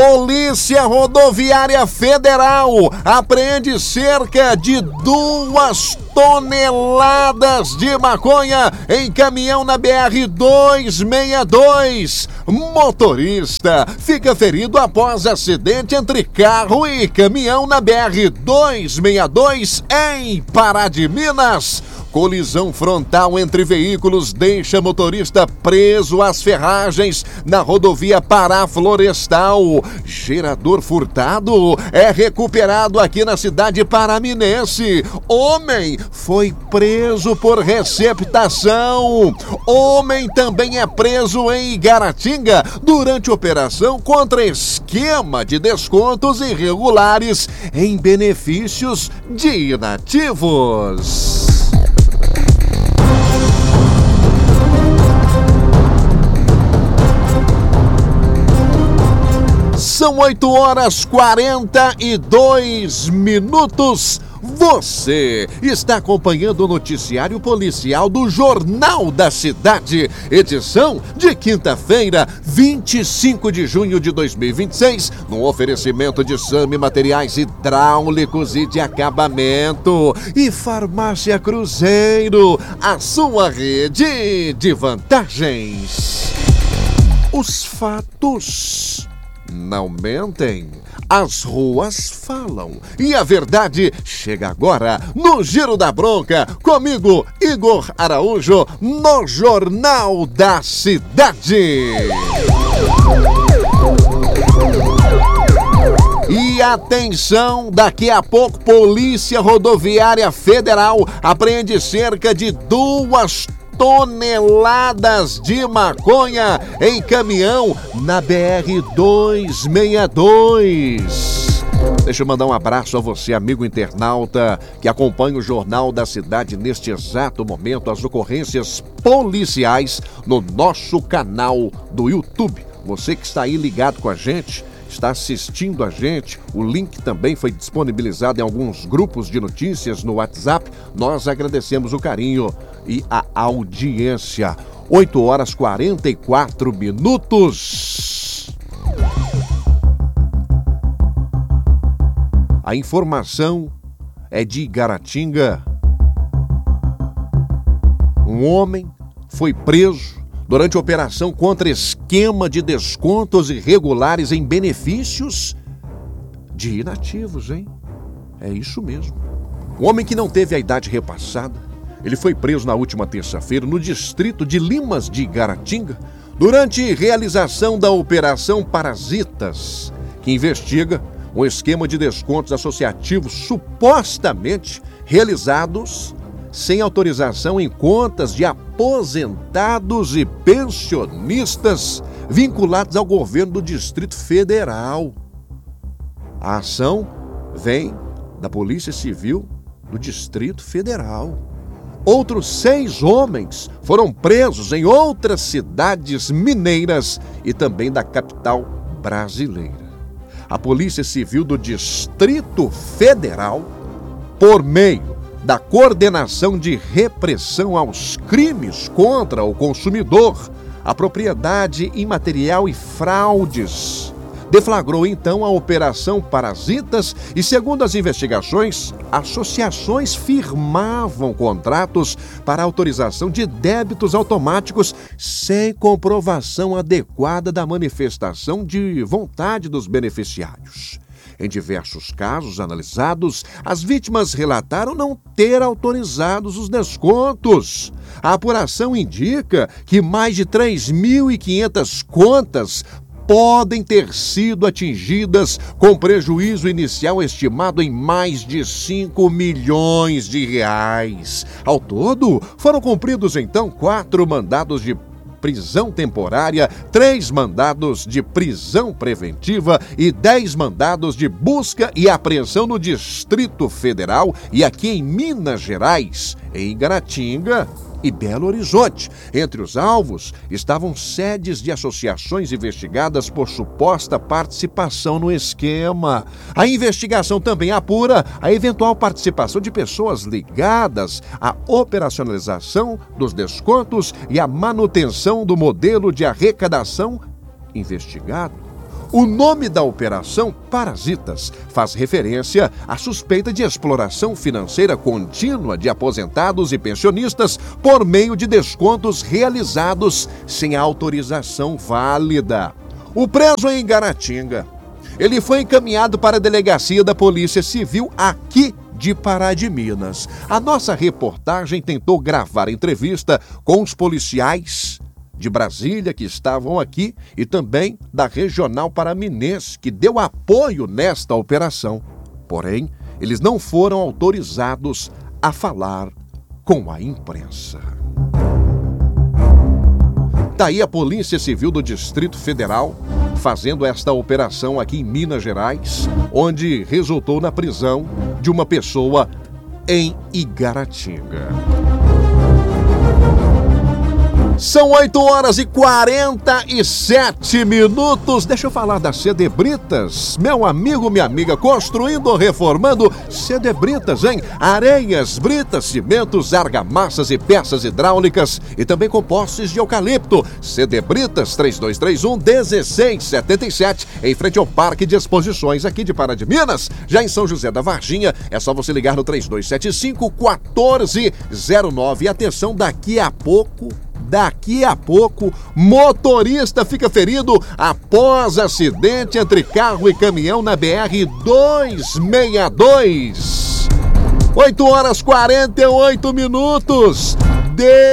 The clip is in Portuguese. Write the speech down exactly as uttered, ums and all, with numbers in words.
Polícia Rodoviária Federal apreende cerca de duas toneladas de maconha em caminhão na B R duzentos e sessenta e dois. Motorista fica ferido após acidente entre carro e caminhão na B R duzentos e sessenta e dois em Pará de Minas. Colisão frontal entre veículos deixa motorista preso às ferragens na rodovia Pará Florestal. Gerador furtado é recuperado aqui na cidade paraminense. Homem foi preso por receptação. Homem também é preso em Igaratinga durante operação contra esquema de descontos irregulares em benefícios de inativos. São oito horas quarenta e dois minutos. Você está acompanhando o noticiário policial do Jornal da Cidade, edição de quinta-feira, vinte e cinco de junho de dois mil e vinte e seis, no oferecimento de Sami Materiais Hidráulicos e de Acabamento e Farmácia Cruzeiro, a sua rede de vantagens. Os fatos não mentem, as ruas falam e a verdade chega agora no Giro da Bronca, comigo, Igor Araújo, no Jornal da Cidade. E atenção, daqui a pouco Polícia Rodoviária Federal apreende cerca de duas toneladas de maconha em caminhão na B R duzentos e sessenta e dois. Deixa eu mandar um abraço a você, amigo internauta, que acompanha o Jornal da Cidade neste exato momento, as ocorrências policiais no nosso canal do YouTube. Você que está aí ligado com a gente, está assistindo a gente, o link também foi disponibilizado em alguns grupos de notícias no WhatsApp. Nós agradecemos o carinho e a audiência. oito horas quarenta e quatro minutos. A informação é de Igaratinga. Um homem foi preso durante a operação contra esquema de descontos irregulares em benefícios de inativos, hein? É isso mesmo. Um homem que não teve a idade repassada, ele foi preso na última terça-feira no distrito de Limas de Igaratinga, durante realização da Operação Parasitas, que investiga um esquema de descontos associativos supostamente realizados sem autorização em contas de aposentados e pensionistas vinculados ao governo do Distrito Federal. A ação vem da Polícia Civil do Distrito Federal. Outros seis homens foram presos em outras cidades mineiras e também da capital brasileira. A Polícia Civil do Distrito Federal, por meio da Coordenação de Repressão aos Crimes contra o Consumidor, a Propriedade Imaterial e Fraudes, deflagrou então a Operação Parasitas e, segundo as investigações, associações firmavam contratos para autorização de débitos automáticos sem comprovação adequada da manifestação de vontade dos beneficiários. Em diversos casos analisados, as vítimas relataram não ter autorizados os descontos. A apuração indica que mais de três mil e quinhentas contas podem ter sido atingidas, com prejuízo inicial estimado em mais de cinco milhões de reais. Ao todo, foram cumpridos então quatro mandados de prisão temporária, três mandados de prisão preventiva e dez mandados de busca e apreensão no Distrito Federal e aqui em Minas Gerais, em Igaratinga e Belo Horizonte. Entre os alvos estavam sedes de associações investigadas por suposta participação no esquema. A investigação também apura a eventual participação de pessoas ligadas à operacionalização dos descontos e à manutenção do modelo de arrecadação investigado. O nome da operação Parasitas faz referência à suspeita de exploração financeira contínua de aposentados e pensionistas por meio de descontos realizados sem autorização válida. O preso é em Guaratinga. Ele foi encaminhado para a delegacia da Polícia Civil aqui de Pará de Minas. A nossa reportagem tentou gravar entrevista com os policiais de Brasília que estavam aqui e também da Regional Paraminense, que deu apoio nesta operação. Porém, eles não foram autorizados a falar com a imprensa. Daí a Polícia Civil do Distrito Federal fazendo esta operação aqui em Minas Gerais, onde resultou na prisão de uma pessoa em Igaratinga. São oito horas e quarenta e sete minutos. Deixa eu falar da Cedebritas. Meu amigo, minha amiga, construindo ou reformando, Cedebritas, hein? Areias, britas, cimentos, argamassas e peças hidráulicas e também compostos de eucalipto. Cedebritas, três dois três um, um seis sete sete, em frente ao Parque de Exposições aqui de Pará de Minas. Já em São José da Varginha, é só você ligar no três dois sete cinco, um quatro zero nove. E atenção, daqui a pouco... Daqui a pouco, motorista fica ferido após acidente entre carro e caminhão na B R duzentos e sessenta e dois. oito horas e quarenta e oito minutos. De